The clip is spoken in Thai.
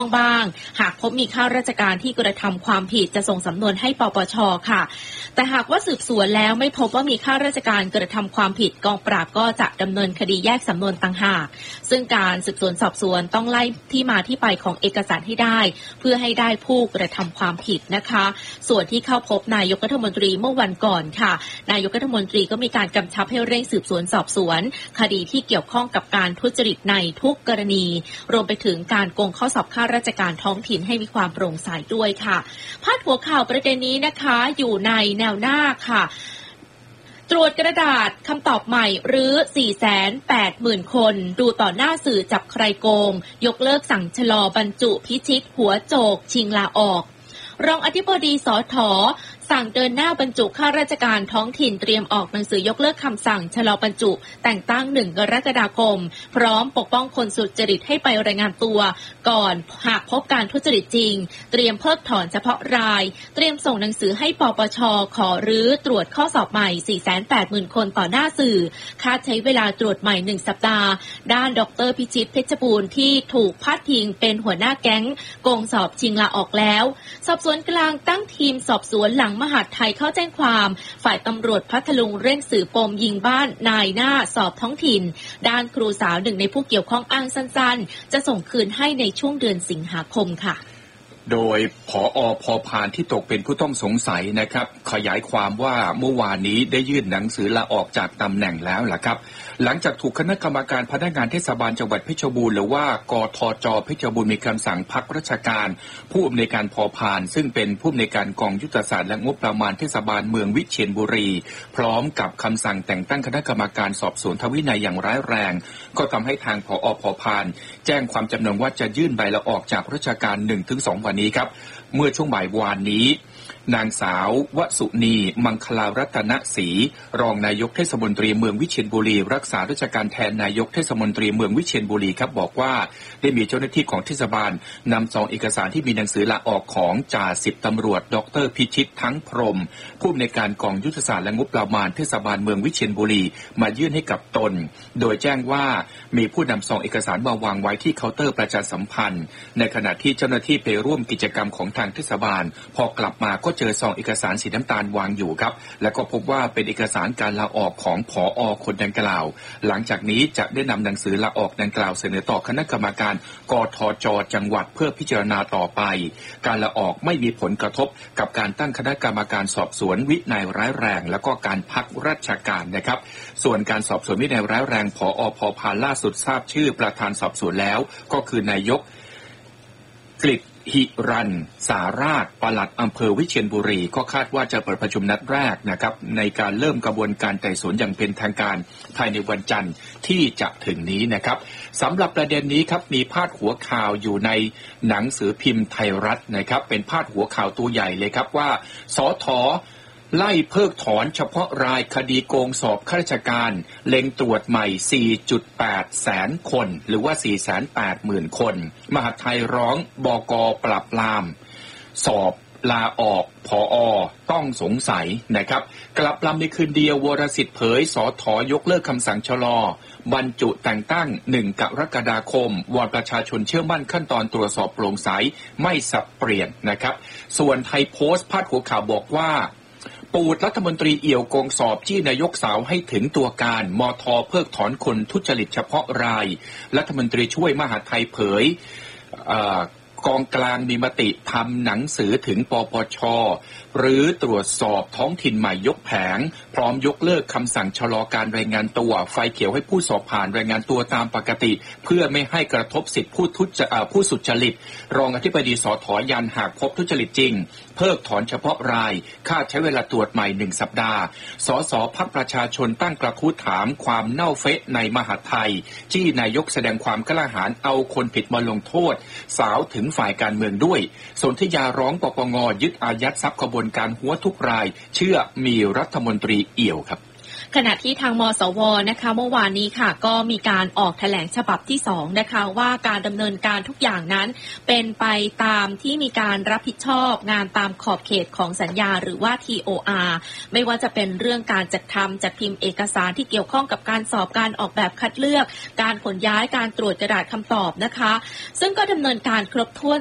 บ้างหากพบมีข้าราชการที่กระทำความผิดจะส่งสำนวนให้ปปช.ค่ะแต่หากว่าสืบสวนแล้วไม่พบว่ามีข้าราชการกระทำความผิดกองปราบก็จะดำเนินคดีแยกสำนวนต่างหากซึ่งการสืบสวนสอบสวนต้องไล่ที่มาที่ไปของเอกสารให้ได้เพื่อให้ได้ผู้กระทำความผิดนะคะส่วนที่เข้าพบนายกรัฐมนตรีเมื่อวันก่อนค่ะนายกรัฐมนตรีก็มีการกำชับให้เร่งสืบสวนสอบสวนคดีที่เกี่ยวข้องกับการทุจริตในทุกกรณีรวมไปถึงการโกงข้อสอบข้าราชการท้องถิ่นให้มีความโปร่งใสด้วยค่ะพาดหัวข่าวประเด็นนี้นะคะอยู่ในแนวหน้าค่ะตรวจกระดาษคำตอบใหม่หรือ 480,000 คนดูต่อหน้าสื่อจับใครโกงยกเลิกสั่งชะลอบรรจุพิชิตหัวโจกชิงลาออกรองอธิบดีสถ.สั่งเดินหน้าบรรจุข้าราชการท้องถิ่นเตรียมออกหนังสือยกเลิกคำสั่งชะลอบรรจุแต่งตั้ง1 กรกฎาคมพร้อมปกป้องคนสุจริตให้ไปรายงานตัวก่อนหากพบการทุจริตจริงเตรียมเพิกถอนเฉพาะรายเตรียมส่งหนังสือให้ปปช.ขอรื้อตรวจข้อสอบใหม่ 480,000 คนต่อหน้าสื่อคาดใช้เวลาตรวจใหม่1 สัปดาห์ด้านดร.พิชิตเพชรบูรณ์ที่ถูกพาดพิงเป็นหัวหน้าแก๊งโกงสอบชิงลาออกแล้วสอบสวนกลางตั้งทีมสอบสวนหลังมหาดไทยเข้าแจ้งความฝ่ายตำรวจพัทลุงเร่งสืบปมยิงบ้านนายหน้าสอบท้องถิ่นด้านครูสาว1 ในผู้เกี่ยวข้องอ้างสั้นๆจะส่งคืนให้ในช่วงเดือนสิงหาคมค่ะโดยผอ.พอพานที่ตกเป็นผู้ต้องสงสัยนะครับขยายความว่าเมื่อวานนี้ได้ยื่นหนังสือลาออกจากตำแหน่งแล้วล่ะครับหลังจากถูกคณะกรรมการพนักงานเทศบาลจังหวัดเพชรบูรณ์หรือว่ากทจ.เพชรบูรณ์มีคำสั่งพักราชการผู้อำนวยการพอพานซึ่งเป็นผู้อำนวยการกองยุทธศาสตร์และงบประมาณเทศบาลเมืองวิเชียรบุรีพร้อมกับคำสั่งแต่งตั้งคณะกรรมการสอบสวนทางวินัยอย่างร้ายแรงก็ทำให้ทางผอ.พอพานแจ้งความจำนงว่าจะยื่นใบลาออกจากราชการ 1-2 วันนี้ครับเมื่อช่วงบ่ายวานนี้นางสาววสุนีมังคลารัตนศรีรองนายกเทศมนตรีเมืองวิเชียรบุรีรักษาราชการแทนนายกเทศมนตรีเมืองวิเชียรบุรีครับบอกว่าได้มีเจ้าหน้าที่ของเทศบาลนำซองเอกสารที่มีหนังสือลาออกของจ่าสิบตำรวจดร.พิชิตทั้งพรหมผู้อำนวยการกองยุทธศาสตร์และงบประมาณเทศบาลเมืองวิเชียรบุรีมายื่นให้กับตนโดยแจ้งว่ามีผู้นำซองเอกสารมาวางไว้ที่เคาน์เตอร์ประชาสัมพันธ์ในขณะที่เจ้าหน้าที่ไปร่วมกิจกรรมของทางเทศบาลพอกลับมาก็เจอซองเอกสารสีน้ำตาลวางอยู่ครับแล้วก็พบว่าเป็นเอกสารการลาออกของผอ.คนดังกล่าวหลังจากนี้จะได้นำหนังสือลาออกดังกล่าวเสนอต่อคณะกรรมการกทจ.จังหวัดเพื่อพิจารณาต่อไปการลาออกไม่มีผลกระทบกับการตั้งคณะกรรมการสอบสวนวินัยร้ายแรงแล้วก็การพักราชการนะครับส่วนการสอบสวนวินัยร้ายแรงผอ.พอพานล่าสุดทราบชื่อประธานสอบสวนแล้วก็คือนายกกฤษหิรันสาราชปลัดอำเภอวิเชียรบุรีก็คาดว่าจะเปิดประชุมนัดแรกนะครับในการเริ่มกระบวนการไต่สวนอย่างเป็นทางการภายในวันจันทร์ที่จะถึงนี้นะครับสำหรับประเด็นนี้ครับมีพาดหัวข่าวอยู่ในหนังสือพิมพ์ไทยรัฐนะครับเป็นพาดหัวข่าวตัวใหญ่เลยครับว่าสถ.ไล่เพิกถอนเฉพาะรายคดีโกงสอบข้าราชการเล็งตรวจใหม่ 4.8 แสนคนหรือว่า 480,000 คนมหาดไทยร้องบก.ปราบปรามสอบลาออกผอ.ต้องสงสัยนะครับกลับลำในคืนเดียววรสิทธิ์เผยสถ.ยกเลิกคำสั่งชะลอบรรจุแต่งตั้ง1 กรกฎาคมวอนประชาชนเชื่อมั่นขั้นตอนตรวจสอบโปร่งใสไม่สับเปลี่ยนนะครับส่วนไทยโพสต์พาดหัวข่าวบอกว่าปูดรัฐมนตรีเอี่ยวโกงสอบจี้นายกสาวให้ถึงตัวการมท.เพิกถอนคนทุจริตเฉพาะรายรัฐมนตรีช่วยมหาดไทยเผยกองกลางมีมติทำหนังสือถึงปปช.หรือตรวจสอบท้องถิ่นใหม่ยกแผงพร้อมยกเลิกคำสั่งชะลอการรายงานตัวไฟเขียวให้ผู้สอบผ่านรายงานตัวตามปกติเพื่อไม่ให้กระทบสิทธิผู้สุจริตรองอธิบดีสถ.ยันหากพบทุจริตจริงเพิกถอนเฉพาะรายคาดใช้เวลาตรวจใหม่1 สัปดาห์สส.พรรคประชาชนตั้งกระทู้ถามความเน่าเฟะในมหาดไทยจี้นายกแสดงความกล้าหาญเอาคนผิดมาลงโทษสาวถึงฝ่ายการเมืองด้วยสนธิยาร้องปปง.ยึดอายัดทรัพย์ขบวนการหัวทุกรายเชื่อมีรัฐมนตรีเอี่ยวครับขณะที่ทางมสวนะคะเมื่อวานนี้ค่ะก็มีการออกแถลงฉบับที่2นะคะว่าการดำเนินการทุกอย่างนั้นเป็นไปตามที่มีการรับผิดชอบงานตามขอบเขตของสัญญาหรือว่า TOR ไม่ว่าจะเป็นเรื่องการจัดทำจัดพิมพ์เอกสารที่เกี่ยวข้องกับการสอบการออกแบบคัดเลือกการขนย้ายการตรวจกระดาษคำตอบนะคะซึ่งก็ดำเนินการครบถ้วน